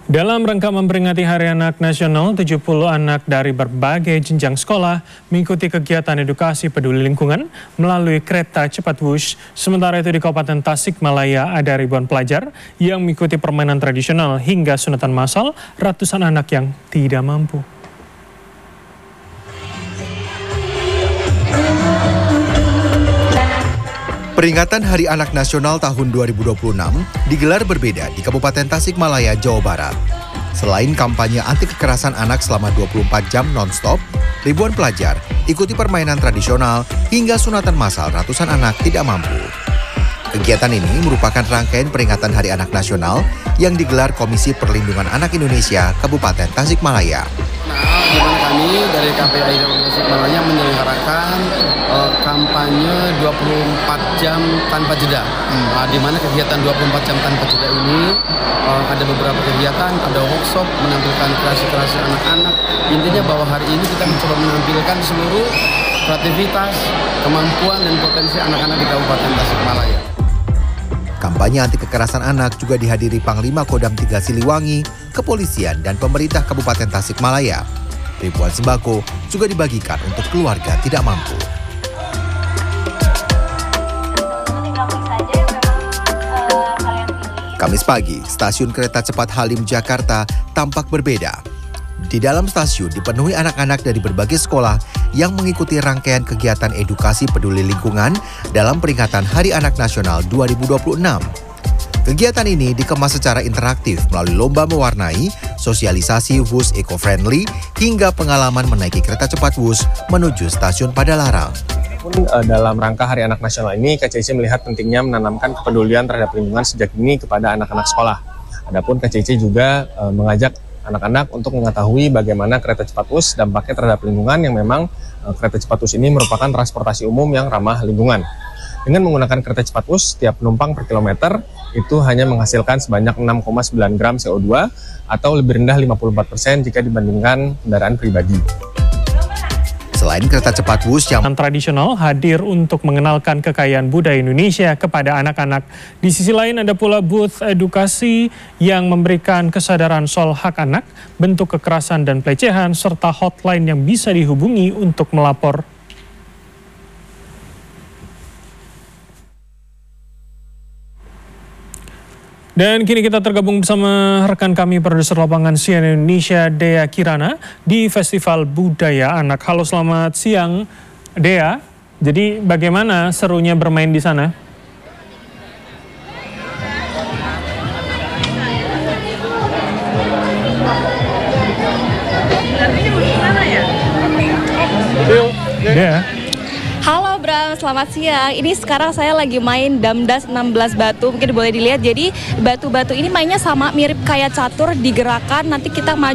Dalam rangka memperingati Hari Anak Nasional, 70 anak dari berbagai jenjang sekolah mengikuti kegiatan edukasi peduli lingkungan melalui kereta cepat Wush. Sementara itu di Kabupaten Tasikmalaya ada ribuan pelajar yang mengikuti permainan tradisional hingga sunatan massal ratusan anak yang tidak mampu. Peringatan Hari Anak Nasional tahun 2026 digelar berbeda di Kabupaten Tasikmalaya, Jawa Barat. Selain kampanye anti kekerasan anak selama 24 jam non-stop, ribuan pelajar ikuti permainan tradisional hingga sunatan massal ratusan anak tidak mampu. Kegiatan ini merupakan rangkaian peringatan Hari Anak Nasional yang digelar Komisi Perlindungan Anak Indonesia Kabupaten Tasikmalaya. Di mana kami dari KPI Tasikmalaya menyelenggarakan kampanye 24 jam tanpa jeda. Di mana kegiatan 24 jam tanpa jeda ini ada beberapa kegiatan, ada workshop menampilkan kreasi-kreasi anak-anak. Intinya bahwa hari ini kita mencoba menampilkan seluruh kreativitas, kemampuan dan potensi anak-anak di Kabupaten Tasikmalaya. Kampanye anti kekerasan anak juga dihadiri Panglima Kodam 3 Siliwangi, kepolisian dan pemerintah Kabupaten Tasikmalaya. Ribuan sembako juga dibagikan untuk keluarga tidak mampu. Kamis pagi, stasiun kereta cepat Halim Jakarta tampak berbeda. Di dalam stasiun dipenuhi anak-anak dari berbagai sekolah yang mengikuti rangkaian kegiatan edukasi peduli lingkungan dalam peringatan Hari Anak Nasional 2026. Kegiatan ini dikemas secara interaktif melalui lomba mewarnai, sosialisasi Wush eco-friendly, hingga pengalaman menaiki kereta cepat Wush menuju stasiun Padalarang. Dalam rangka Hari Anak Nasional ini, KCIC melihat pentingnya menanamkan kepedulian terhadap lingkungan sejak dini kepada anak-anak sekolah. Adapun KCIC juga mengajak anak-anak untuk mengetahui bagaimana kereta cepat Wush dampaknya terhadap lingkungan, yang memang kereta cepat Wush ini merupakan transportasi umum yang ramah lingkungan. Dengan menggunakan kereta cepat Wush, setiap penumpang per kilometer itu hanya menghasilkan sebanyak 6,9 gram CO2 atau lebih rendah 54% jika dibandingkan kendaraan pribadi. Selain kereta cepat Wush yang tradisional hadir untuk mengenalkan kekayaan budaya Indonesia kepada anak-anak. Di sisi lain ada pula booth edukasi yang memberikan kesadaran soal hak anak, bentuk kekerasan dan pelecehan, serta hotline yang bisa dihubungi untuk melapor. Dan kini kita tergabung bersama rekan kami produser lapangan CNN Indonesia Dea Kirana di Festival Budaya Anak. Halo, selamat siang Dea. Jadi bagaimana serunya bermain di sana? Dea. Halo Bram, selamat siang. Ini sekarang saya lagi main Damdas 16 batu. Mungkin boleh dilihat. Jadi batu-batu ini mainnya sama, mirip kayak catur, digerakkan. Nanti kita maju